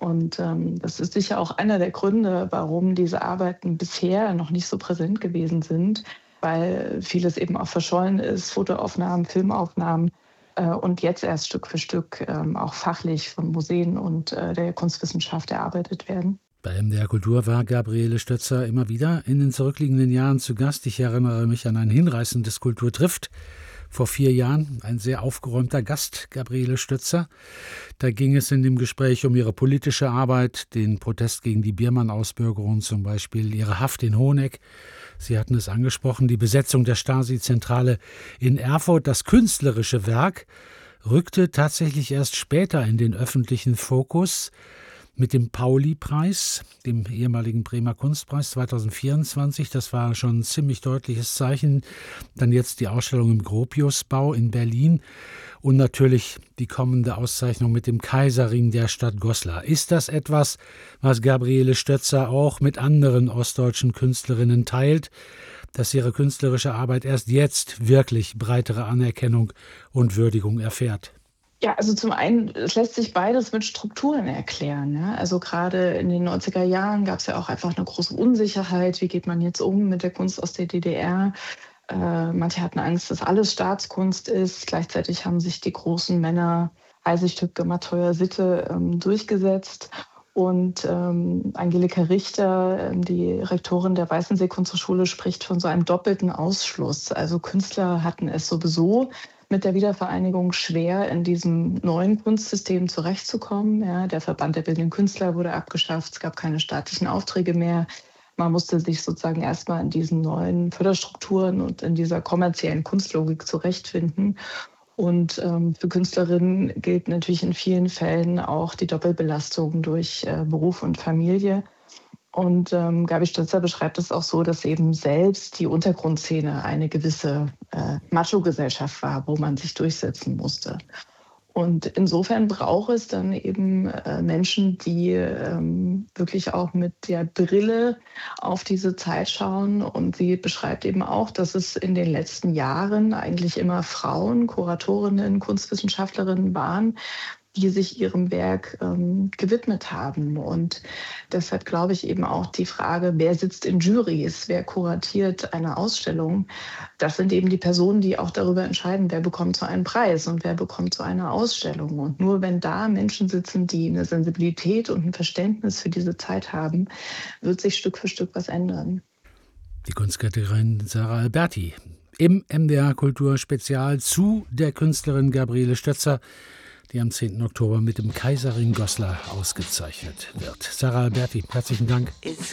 Und das ist sicher auch einer der Gründe, warum diese Arbeiten bisher noch nicht so präsent gewesen sind, weil vieles eben auch verschollen ist, Fotoaufnahmen, Filmaufnahmen und jetzt erst Stück für Stück auch fachlich von Museen und der Kunstwissenschaft erarbeitet werden. Bei MDR Kultur war Gabriele Stötzer immer wieder in den zurückliegenden Jahren zu Gast. Ich erinnere mich an ein hinreißendes Kulturtrifft vor 4 Jahren. Ein sehr aufgeräumter Gast, Gabriele Stötzer. Da ging es in dem Gespräch um ihre politische Arbeit, den Protest gegen die Biermann-Ausbürgerung zum Beispiel, ihre Haft in Honeck. Sie hatten es angesprochen, die Besetzung der Stasi-Zentrale in Erfurt. Das künstlerische Werk rückte tatsächlich erst später in den öffentlichen Fokus. Mit dem Pauli-Preis, dem ehemaligen Bremer Kunstpreis 2024, das war schon ein ziemlich deutliches Zeichen. Dann jetzt die Ausstellung im Gropiusbau in Berlin und natürlich die kommende Auszeichnung mit dem Kaiserring der Stadt Goslar. Ist das etwas, was Gabriele Stötzer auch mit anderen ostdeutschen Künstlerinnen teilt, dass ihre künstlerische Arbeit erst jetzt wirklich breitere Anerkennung und Würdigung erfährt? Ja, also zum einen, es lässt sich beides mit Strukturen erklären. Ja? Also gerade in den 90er Jahren gab es ja auch einfach eine große Unsicherheit. Wie geht man jetzt um mit der Kunst aus der DDR? Manche hatten Angst, dass alles Staatskunst ist. Gleichzeitig haben sich die großen Männer, Eisigstücke, Mattheuer Sitte, durchgesetzt. Und Angelika Richter, die Rektorin der Weißensee Kunsthochschule, spricht von so einem doppelten Ausschluss. Also Künstler hatten es sowieso mit der Wiedervereinigung schwer, in diesem neuen Kunstsystem zurechtzukommen. Ja, der Verband der Bildenden Künstler wurde abgeschafft, es gab keine staatlichen Aufträge mehr. Man musste sich sozusagen erstmal in diesen neuen Förderstrukturen und in dieser kommerziellen Kunstlogik zurechtfinden. Und für Künstlerinnen gilt natürlich in vielen Fällen auch die Doppelbelastung durch Beruf und Familie. Und Gabi Stötzer beschreibt es auch so, dass eben selbst die Untergrundszene eine gewisse Macho-Gesellschaft war, wo man sich durchsetzen musste. Und insofern braucht es dann eben Menschen, die wirklich auch mit der Brille auf diese Zeit schauen. Und sie beschreibt eben auch, dass es in den letzten Jahren eigentlich immer Frauen, Kuratorinnen, Kunstwissenschaftlerinnen waren, die sich ihrem Werk gewidmet haben. Und deshalb glaube ich eben auch die Frage, wer sitzt in Jurys, wer kuratiert eine Ausstellung, das sind eben die Personen, die auch darüber entscheiden, wer bekommt so einen Preis und wer bekommt so eine Ausstellung. Und nur wenn da Menschen sitzen, die eine Sensibilität und ein Verständnis für diese Zeit haben, wird sich Stück für Stück was ändern. Die Kunstkritikerin Sarah Alberti im MDR Kultur Spezial zu der Künstlerin Gabriele Stötzer, die am 10. Oktober mit dem Kaiserring Goslar ausgezeichnet wird. Sarah Alberti, herzlichen Dank. It's